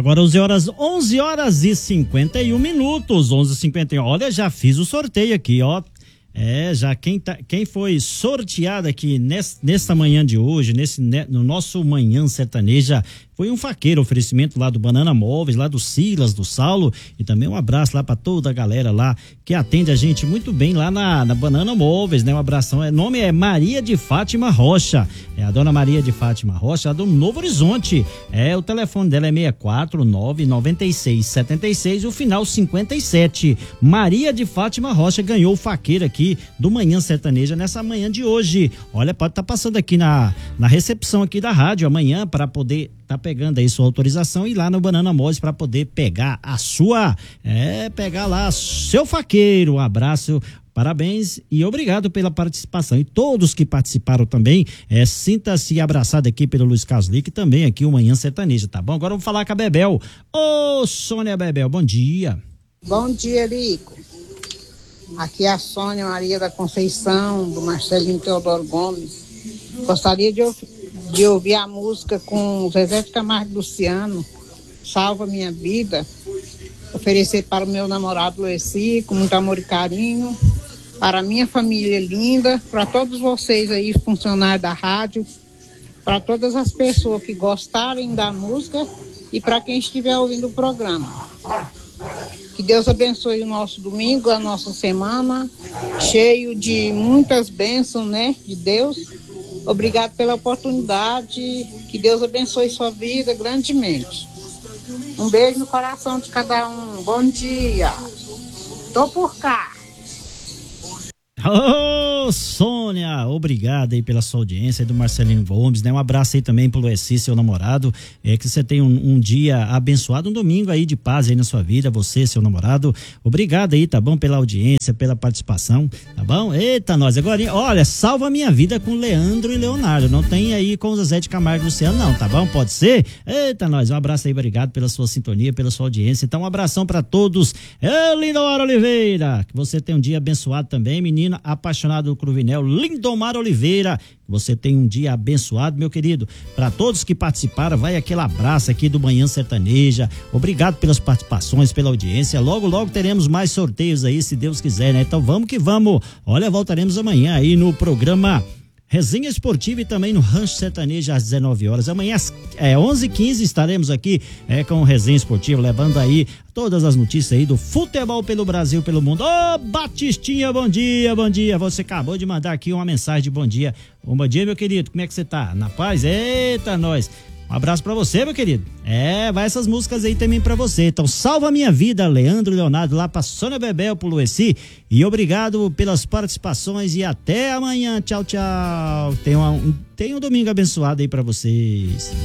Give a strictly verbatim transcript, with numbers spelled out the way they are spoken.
Agora onze horas, onze horas e cinquenta e um minutos, onze e cinquenta e um. Olha, já fiz o sorteio aqui, ó. É, já quem, tá, quem foi sorteado aqui nessa, nessa manhã de hoje, nesse, no nosso Manhã Sertaneja, foi um faqueiro, oferecimento lá do Banana Móveis, lá do Silas, do Saulo, e também um abraço lá para toda a galera lá que atende a gente muito bem lá na, na Banana Móveis, né? Um abração, o nome é Maria de Fátima Rocha, é a dona Maria de Fátima Rocha, lá do Novo Horizonte, é, o telefone dela é seis quatro nove nove seis sete seis, o final cinquenta e sete. Maria de Fátima Rocha ganhou o faqueiro aqui do Manhã Sertaneja nessa manhã de hoje. Olha, pode estar tá passando aqui na, na recepção aqui da rádio amanhã para poder tá pegando aí sua autorização e ir lá no Banana Móveis para poder pegar a sua, é, pegar lá seu faqueiro. Um abraço, parabéns e obrigado pela participação. E todos que participaram também, é, sinta-se abraçado aqui pelo Luiz Carlos Lick, também aqui o Manhã Sertaneja, tá bom? Agora vamos falar com a Bebel. Ô, Sônia Bebel, bom dia. Bom dia, Lico. Aqui é a Sônia Maria da Conceição, do Marcelinho Teodoro Gomes. Gostaria de ouvir de ouvir a música com Zezé de Camargo e Luciano, Salva Minha Vida, oferecer para o meu namorado Lueci, com muito amor e carinho, para a minha família linda, para todos vocês aí, funcionários da rádio, para todas as pessoas que gostarem da música e para quem estiver ouvindo o programa. Que Deus abençoe o nosso domingo, a nossa semana, cheio de muitas bênçãos, né, de Deus. Obrigado pela oportunidade, que Deus abençoe sua vida grandemente. Um beijo no coração de cada um, bom dia, tô por cá. Ô, oh, Sônia, obrigado aí pela sua audiência, aí do Marcelino Gomes, né? Um abraço aí também pro Lueci, seu namorado, é que você tenha um, um dia abençoado, um domingo aí de paz aí na sua vida, você, seu namorado, obrigado aí, tá bom? Pela audiência, pela participação, tá bom? Eita, nós, agora, olha, Salva Minha Vida com Leandro e Leonardo, não tem aí com o Zezé de Camargo e Luciano não, tá bom? Pode ser? Eita, nós, um abraço aí, obrigado pela sua sintonia, pela sua audiência, então um abração pra todos. É, Lindora Oliveira, que você tenha um dia abençoado também, menino apaixonado do Cruvinel, Lindomar Oliveira, você tem um dia abençoado, meu querido. Para todos que participaram, vai aquele abraço aqui do Manhã Sertaneja, obrigado pelas participações, pela audiência, logo logo teremos mais sorteios aí, se Deus quiser, né? Então vamos que vamos, olha, voltaremos amanhã aí no programa Resenha Esportiva e também no Rancho Sertanejo às dezenove horas. Amanhã às é, onze e quinze estaremos aqui é, com o Resenha Esportiva, levando aí todas as notícias aí do futebol pelo Brasil, pelo mundo. Ô, oh, Batistinha, bom dia, bom dia. Você acabou de mandar aqui uma mensagem de bom dia. Bom dia, meu querido. Como é que você tá? Na paz? Eita, nós. Um abraço pra você, meu querido. É, vai essas músicas aí também pra você. Então, Salva Minha Vida, Leandro Leonardo, lá pra Sônia Bebel, pro Lueci. E obrigado pelas participações e até amanhã. Tchau, tchau. Tenha um, tenha um domingo abençoado aí pra vocês.